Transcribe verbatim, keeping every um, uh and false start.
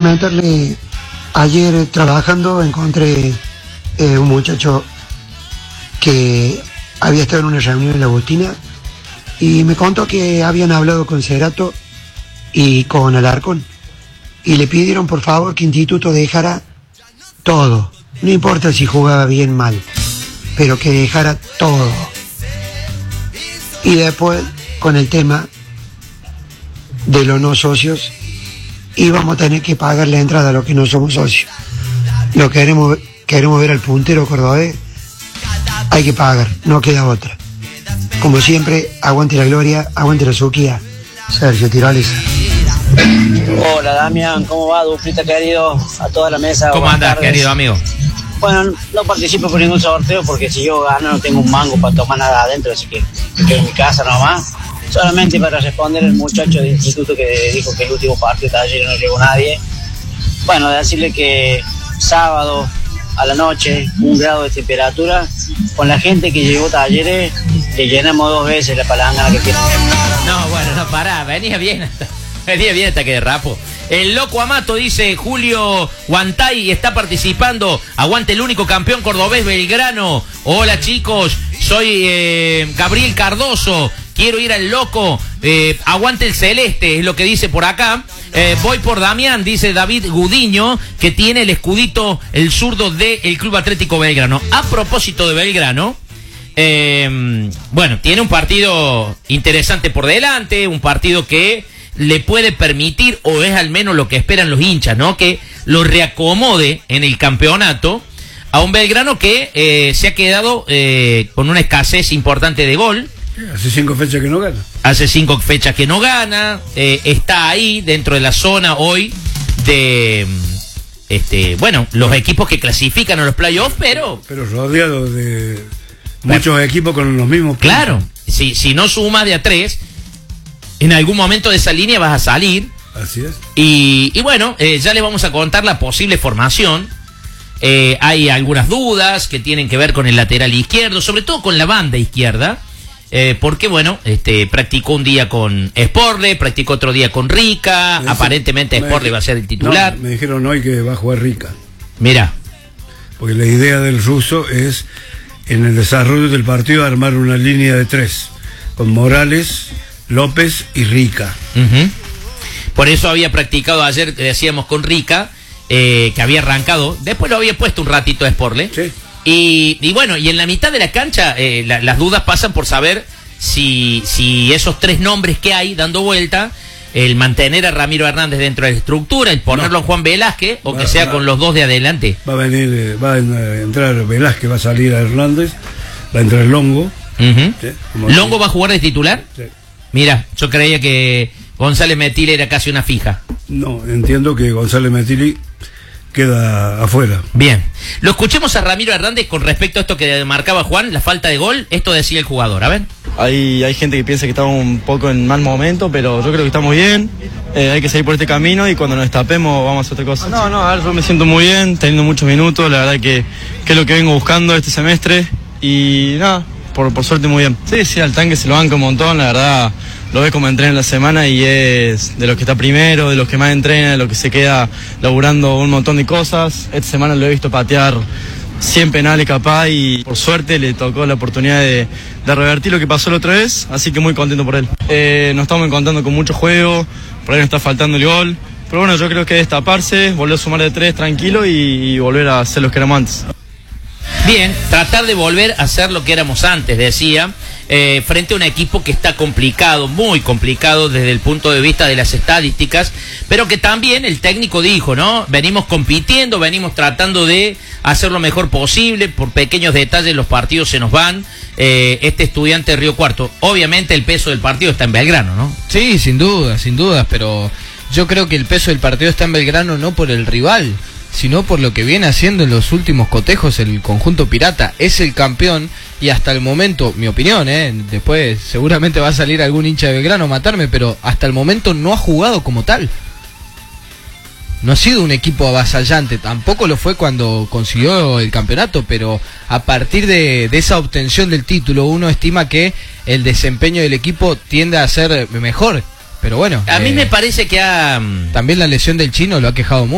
meterle, ayer trabajando encontré eh, un muchacho que había estado en una reunión en la Agustina y me contó que habían hablado con Cerato y con Alarcón y le pidieron por favor que Instituto dejara todo, no importa si jugaba bien o mal, pero que dejara todo. Y después, con el tema de los no socios, íbamos a tener que pagar la entrada a los que no somos socios. Lo queremos, queremos ver al puntero cordobés, hay que pagar, no queda otra. Como siempre, aguante la gloria, aguante la suquía. Sergio Tirales. Hola Damián, ¿cómo va, Duplita querido? A toda la mesa. ¿Cómo andas, querido amigo? Bueno, no participo por ningún sorteo porque si yo gano no tengo un mango para tomar nada adentro, así que me quedo en mi casa nomás. Solamente para responder al muchacho de instituto que dijo que el último partido de ayer no llegó nadie. Bueno, decirle que sábado a la noche, un grado de temperatura, con la gente que llegó talleres, le llenamos dos veces la palangana que tiene. No, bueno, no, pará, venía bien hasta, venía bien hasta que derrapo. El loco Amato dice, Julio Guantay está participando, aguante el único campeón cordobés Belgrano. Hola chicos, soy eh, Gabriel Cardoso, quiero ir al loco, eh, aguante el celeste, es lo que dice por acá. Eh, voy por Damián, dice David Gudiño, que tiene el escudito, el zurdo del Club Atlético Belgrano. A propósito de Belgrano, eh, bueno, tiene un partido interesante por delante, un partido que le puede permitir, o es al menos lo que esperan los hinchas, ¿no? Que lo reacomode en el campeonato a un Belgrano que eh, se ha quedado eh, con una escasez importante de gol. Hace cinco fechas que no gana. Hace cinco fechas que no gana. Eh, está ahí dentro de la zona hoy de, este, bueno, los equipos que clasifican a los playoffs, pero... Pero rodeado de muchos pero, equipos con los mismos puntos. Claro, si, si no sumas de a tres, en algún momento de esa línea vas a salir. Así es. Y, y bueno, eh, ya les vamos a contar la posible formación. Eh, hay algunas dudas que tienen que ver con el lateral izquierdo, sobre todo con la banda izquierda. Eh, porque bueno, este practicó un día con Sporle, practicó otro día con Rica, me aparentemente dice, Sporle va a ser el titular. No, me dijeron hoy que va a jugar Rica. Mira. Porque la idea del ruso es, en el desarrollo del partido, armar una línea de tres, con Morales, López y Rica. Uh-huh. Por eso había practicado ayer, decíamos, con Rica, eh, que había arrancado, después lo había puesto un ratito a Sporle. Sí. Y, y bueno, y en la mitad de la cancha eh, la, las dudas pasan por saber si, si esos tres nombres que hay dando vuelta, el mantener a Ramiro Hernández dentro de la estructura, el ponerlo no. a Juan Velázquez, o va, que sea va, con los dos de adelante. Va a venir, va a entrar Velázquez, va a salir a Hernández, va a entrar Longo. Uh-huh. ¿Sí? ¿Longo así va a jugar de titular? Sí. Mira, yo creía que González Metili era casi una fija. No, entiendo que González Metili queda afuera. Bien, lo escuchemos a Ramiro Hernández con respecto a esto que marcaba Juan, la falta de gol. Esto decía el jugador, a ver. Hay, hay gente que piensa que estamos un poco en mal momento, pero yo creo que estamos bien. Eh, hay que seguir por este camino y cuando nos destapemos vamos a hacer otra cosa. No, no, a ver, yo me siento muy bien, teniendo muchos minutos, la verdad que, que es lo que vengo buscando este semestre y nada, por, por suerte muy bien. Sí, sí, al tanque se lo banca un montón, la verdad. Lo ves como entrena en la semana y es de los que está primero, de los que más entrena, de los que se queda laburando un montón de cosas. Esta semana lo he visto patear cien penales capaz y por suerte le tocó la oportunidad de, de revertir lo que pasó la otra vez, así que muy contento por él. Eh, nos estamos encontrando con mucho juego, por ahí nos está faltando el gol, pero bueno, yo creo que destaparse, volver a sumar de tres tranquilo y, y volver a ser los que éramos antes. Bien, tratar de volver a ser lo que éramos antes, decía, eh, frente a un equipo que está complicado, muy complicado desde el punto de vista de las estadísticas, pero que también el técnico dijo, ¿no? Venimos compitiendo, venimos tratando de hacer lo mejor posible, por pequeños detalles los partidos se nos van. Eh, este Estudiante de Río Cuarto, obviamente el peso del partido está en Belgrano, ¿no? Sí, sin duda, sin duda, pero yo creo que el peso del partido está en Belgrano no por el rival, sino por lo que viene haciendo en los últimos cotejos el conjunto pirata. Es el campeón y hasta el momento, mi opinión, ¿eh? Después seguramente va a salir algún hincha de Belgrano a matarme, pero hasta el momento no ha jugado como tal. No ha sido un equipo avasallante, tampoco lo fue cuando consiguió el campeonato, pero a partir de, de esa obtención del título uno estima que el desempeño del equipo tiende a ser mejor. Pero bueno, a eh, mí me parece que ha... también la lesión del Chino lo ha quejado mucho.